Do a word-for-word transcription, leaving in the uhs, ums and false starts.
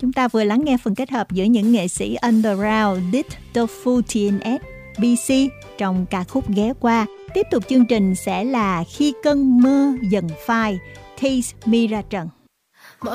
Chúng ta vừa lắng nghe phần kết hợp giữa những nghệ sĩ underground Dit Tofu tê en ét, bê xê trong ca khúc Ghé Qua. Tiếp tục chương trình sẽ là Khi Cơn Mơ Dần Phai, Taste Me ra trận.